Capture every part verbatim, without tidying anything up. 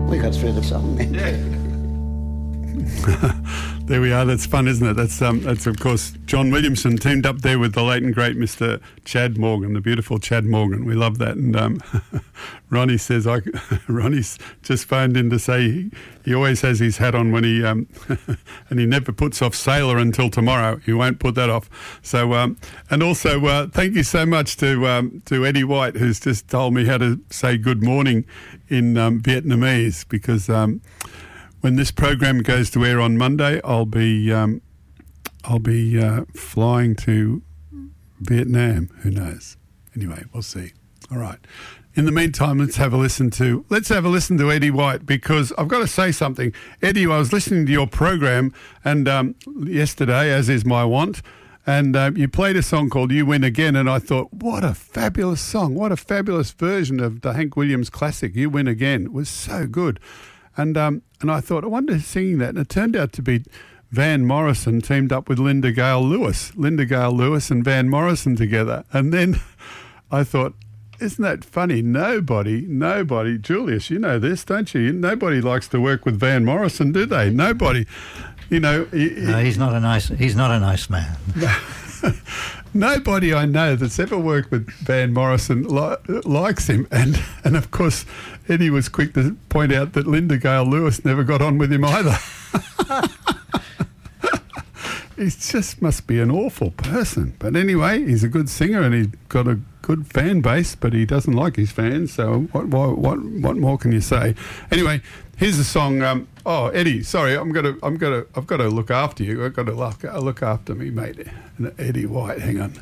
We got through the song. Yeah. There we are. That's fun, isn't it? That's um, that's of course John Williamson teamed up there with the late and great Mister Chad Morgan, the beautiful Chad Morgan. We love that. And um, Ronnie says, I, Ronnie's just phoned in to say he, he always has his hat on when he um, and he never puts off Sailor until tomorrow. He won't put that off. So um, and also uh, thank you so much to um, to Eddie White, who's just told me how to say good morning in um, Vietnamese, because. Um, When this program goes to air on Monday, I'll be um, I'll be uh, flying to Vietnam. Who knows? Anyway, we'll see. All right. In the meantime, let's have a listen to let's have a listen to Eddie White, because I've got to say something. Eddie, I was listening to your program and um, yesterday, as is my wont, and uh, you played a song called "You Win Again," and I thought, what a fabulous song! What a fabulous version of the Hank Williams classic "You Win Again." It was so good. And um, and I thought, I wonder who's singing that. And it turned out to be Van Morrison teamed up with Linda Gale Lewis. Linda Gale Lewis and Van Morrison together. And then I thought, isn't that funny? Nobody, nobody, Julius, you know this, don't you? Nobody likes to work with Van Morrison, do they? Nobody. You know. He, no, he's not a nice. He's not a nice man. Nobody I know that's ever worked with Van Morrison li- likes him, and and of course Eddie was quick to point out that Linda Gale Lewis never got on with him either. He just must be an awful person. But anyway, he's a good singer and he's got a good fan base, but he doesn't like his fans. So what what what, what more can you say? Anyway, here's a song. Um, oh, Eddie, sorry, I'm gonna I'm gonna I've got to look after you. I've got to look look after me, mate. Eddie White, hang on.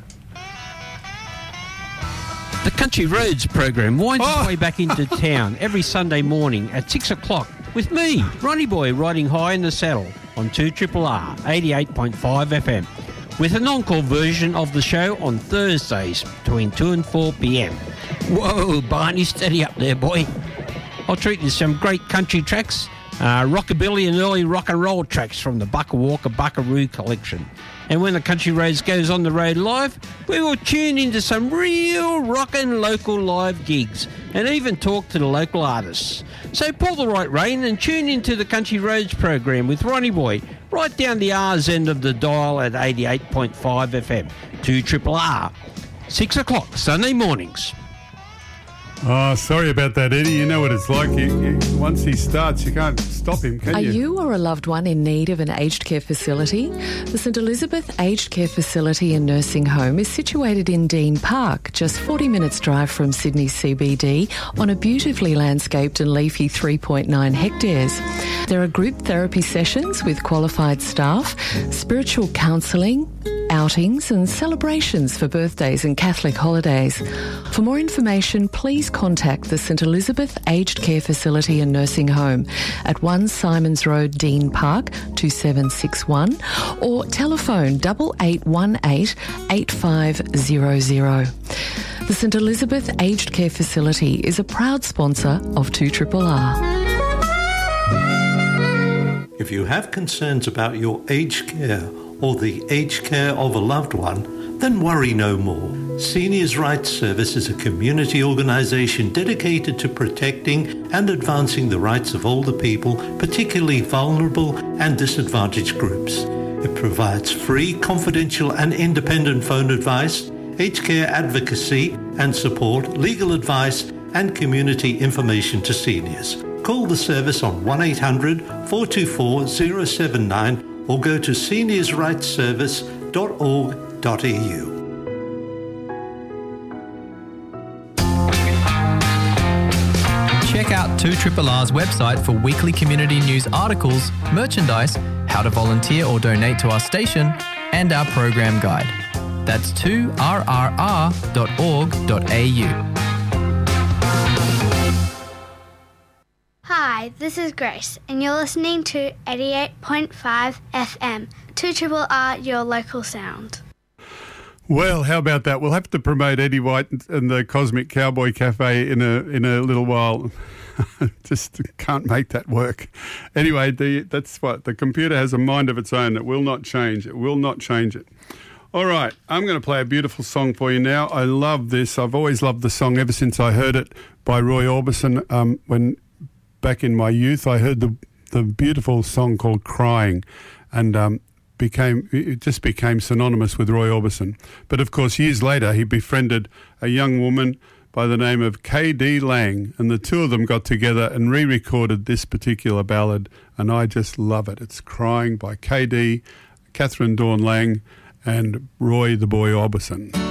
The Country Roads program winds Oh. its way back into town every Sunday morning at six o'clock with me, Ronnie Boy, riding high in the saddle on two R R R eighty-eight point five F M, with an encore version of the show on Thursdays between two and four p.m. Whoa, Barney, steady up there, boy. I'll treat you to some great country tracks, uh, rockabilly and early rock and roll tracks from the Bucka Walker Buckaroo collection. And when the Country Roads goes on the road live, we will tune into some real rockin' local live gigs and even talk to the local artists. So pull the right rein and tune into the Country Roads program with Ronnie Boy, right down the R's end of the dial at eighty-eight point five F M, two R R R, six o'clock Sunday mornings. Oh, sorry about that, Eddie. You know what it's like. You, you, once he starts, you can't stop him, can Are you? you or a loved one in need of an aged care facility? The St Elizabeth Aged Care Facility and Nursing Home is situated in Dean Park, just forty minutes drive from Sydney C B D, on a beautifully landscaped and leafy three point nine hectares. There are group therapy sessions with qualified staff, spiritual counselling, outings and celebrations for birthdays and Catholic holidays. For more information, please contact the St Elizabeth Aged Care Facility and Nursing Home at one Simons Road, Dean Park, two seven six one, or telephone eight eight one eight, eight five zero zero. The St Elizabeth Aged Care Facility is a proud sponsor of two R R R. If you have concerns about your aged care or the aged care of a loved one, then worry no more. Seniors' Rights Service is a community organisation dedicated to protecting and advancing the rights of older people, particularly vulnerable and disadvantaged groups. It provides free, confidential and independent phone advice, aged care advocacy and support, legal advice and community information to seniors. Call the service on one eight hundred, four two four, zero seven nine or go to seniors rights service dot org dot e u. Check out two R R R's website for weekly community news articles, merchandise, how to volunteer or donate to our station, and our program guide. That's two R R R dot org dot a u. Hi, this is Grace, and you're listening to eighty-eight point five F M, two R R R, your local sound. Well, how about that? We'll have to promote Eddie White and the Cosmic Cowboy Cafe in a in a little while. Just can't make that work. Anyway, the, that's what the computer has a mind of its own that will not change. It will not change it. All right, I'm going to play a beautiful song for you now. I love this. I've always loved the song ever since I heard it by Roy Orbison um, when back in my youth, I heard the the beautiful song called Crying, and um, became it just became synonymous with Roy Orbison. But of course, years later, he befriended a young woman by the name of K D Lang, and the two of them got together and re-recorded this particular ballad, and I just love it. It's Crying by K D, Catherine Dawn Lang, and Roy the Boy Orbison.